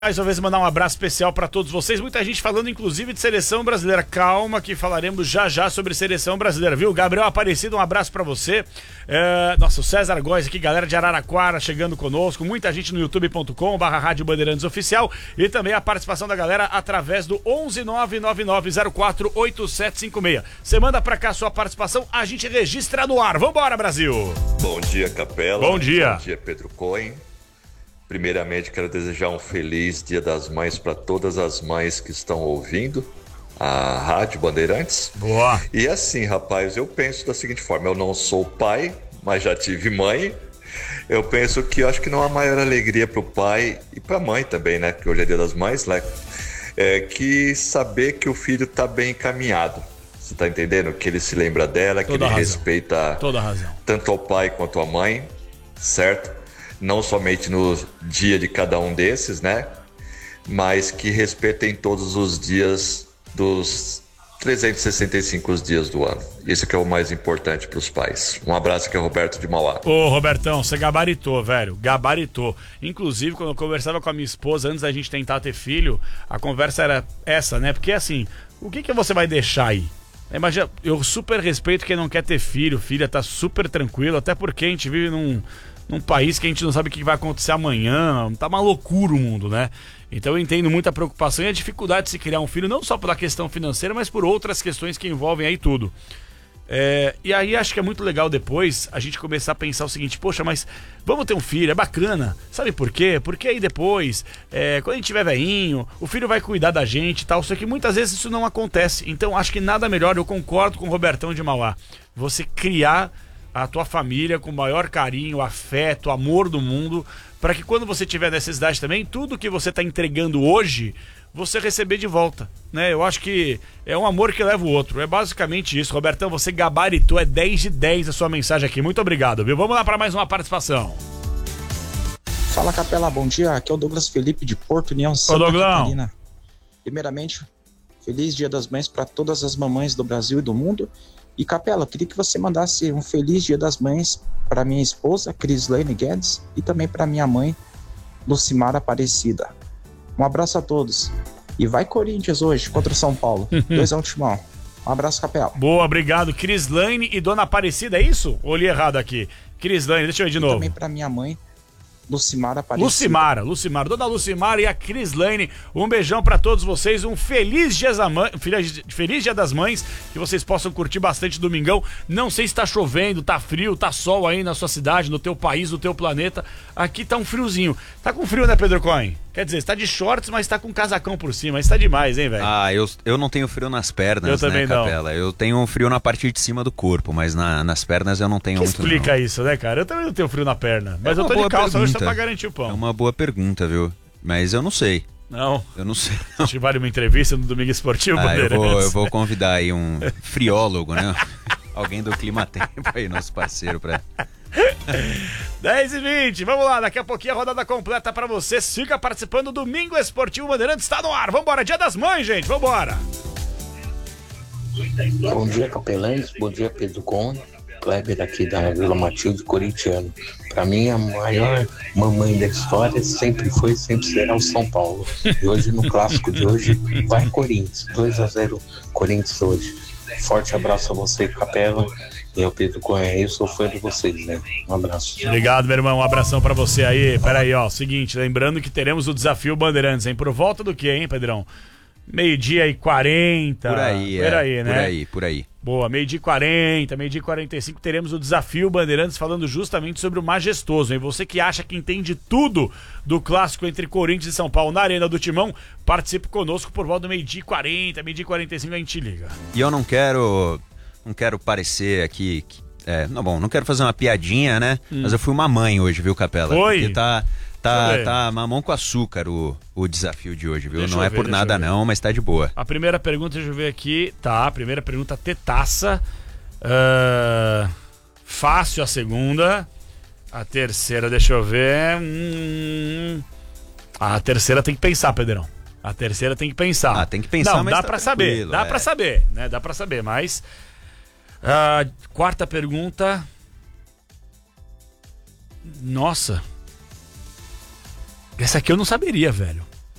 Mais uma vez mandar um abraço especial para todos vocês. Muita gente falando inclusive de seleção brasileira. Calma que falaremos já sobre seleção brasileira, viu? Gabriel Aparecido, um abraço para você. Nossa, o César Góes aqui, galera de Araraquara chegando conosco. Muita gente no youtube.com/Rádio Bandeirantes Oficial. E também a participação da galera através do 11999048756. Você manda para cá a sua participação, a gente registra no ar. Vambora, Brasil! Bom dia, Capela. Bom dia. Bom dia, Pedro Cohen. Primeiramente, quero desejar um feliz Dia das Mães para todas as mães que estão ouvindo a Rádio Bandeirantes. Boa! E assim, rapaz, eu penso da seguinte forma: eu não sou pai, mas já tive mãe. Eu penso que acho que não há maior alegria para o pai e para a mãe também, né? Porque hoje é Dia das Mães, né? Que saber que o filho está bem encaminhado. Você está entendendo? Que ele se lembra dela, que ele respeita tanto ao pai quanto à mãe, certo? Não somente no dia de cada um desses, né? Mas que respeitem todos os dias dos 365 dias do ano. Isso que é o mais importante para os pais. Um abraço, que é o Roberto de Mauá. Ô, Robertão, você gabaritou, velho. Gabaritou. Inclusive, quando eu conversava com a minha esposa, antes da gente tentar ter filho, a conversa era essa, né? Porque assim, o que você vai deixar aí? Imagina, eu super respeito quem não quer ter filho, filha, tá super tranquilo, até porque a gente vive num país que a gente não sabe o que vai acontecer amanhã, tá uma loucura o mundo, né? Então eu entendo muita preocupação e a dificuldade de se criar um filho, não só pela questão financeira, mas por outras questões que envolvem aí tudo. E aí acho que é muito legal depois a gente começar a pensar o seguinte: poxa, mas vamos ter um filho, é bacana. Sabe por quê? Porque aí depois, quando a gente tiver velhinho, o filho vai cuidar da gente e tal. Só que muitas vezes isso não acontece. Então acho que nada melhor, eu concordo com o Robertão de Mauá, você criar a tua família com o maior carinho, afeto, amor do mundo, para que quando você tiver necessidade também, tudo que você está entregando hoje, você receber de volta, né? Eu acho que é um amor que leva o outro, é basicamente isso. Robertão, você gabaritou, é 10 de 10 a sua mensagem aqui, muito obrigado, viu? Vamos lá para mais uma participação. Fala, Capela, bom dia, aqui é o Douglas Felipe de Porto União, Santa Catarina. Primeiramente, feliz Dia das Mães para todas as mamães do Brasil e do mundo. E, Capela, eu queria que você mandasse um feliz Dia das Mães para minha esposa, Crislane Guedes, e também para minha mãe, Lucimara Aparecida. Um abraço a todos. E vai Corinthians hoje contra o São Paulo. 2-1 Timão. Um abraço, Capela. Boa, obrigado. Crislane e Dona Aparecida, é isso? Ou li errado aqui? Crislane, deixa eu ver de novo. E também para minha mãe, Lucimara Aparecida. Lucimara, Dona Lucimara e a Crislane, um beijão pra todos vocês, um feliz Dia das Mães, que vocês possam curtir bastante domingão. Não sei se tá chovendo, tá frio, tá sol aí na sua cidade, no teu país, no teu planeta. Aqui tá um friozinho. Tá com frio, né, Pedro Cohen? Quer dizer, você tá de shorts, mas tá com um casacão por cima. Isso tá demais, hein, velho? Eu não tenho frio nas pernas, eu também né, não. Capela? Eu tenho um frio na parte de cima do corpo, mas nas pernas eu não tenho muito. Explica isso, né, cara? Eu também não tenho frio na perna, mas eu tô de calça hoje só pra garantir o pão. É uma boa pergunta, viu? Mas eu não sei. Não? Eu não sei. A gente vale uma entrevista no Domingo Esportivo, Bandeirantes. Eu vou convidar aí um friólogo, né? Alguém do Climatempo aí, nosso parceiro, pra... 10h20, vamos lá, daqui a pouquinho a rodada completa pra você. Fica participando do Domingo Esportivo Bandeirantes, está no ar, vambora, Dia das Mães, gente, vambora. Bom dia, Capelães, bom dia, Pedro Cohen, Kleber aqui da Vila Matilde, corintiano. Pra mim, a maior mamãe da história sempre foi, sempre será o São Paulo. E hoje, no clássico de hoje, vai Corinthians, 2-0 Corinthians hoje. Forte abraço a você, Capela. E o Pedro Cohen, eu sou fã de vocês, né? Um abraço. Obrigado, meu irmão, um abração pra você aí. Pera aí, ó, seguinte, lembrando que teremos o desafio Bandeirantes, hein? Por volta do quê, hein, Pedrão? 12h40. Por aí, né? Por aí. Boa, 12h40, 12h45 teremos o desafio Bandeirantes falando justamente sobre o majestoso, hein? Você que acha que entende tudo do clássico entre Corinthians e São Paulo na Arena do Timão, participe conosco por volta do 12h40, 12h45 a gente liga. E eu não quero parecer aqui... não quero fazer uma piadinha, né? Mas eu fui uma mãe hoje, viu, Capela? Foi? Porque tá mamão com açúcar o desafio de hoje, viu? Não é por nada não, mas tá de boa. A primeira pergunta, deixa eu ver aqui. Tá, a primeira pergunta, tetaça. Fácil a segunda. A terceira, deixa eu ver. A terceira tem que pensar, Pedrão. A terceira tem que pensar. Tem que pensar, não, mas dá tá pra saber. Dá pra saber, né? Dá pra saber, mas... quarta pergunta. Nossa. Essa aqui eu não saberia, velho.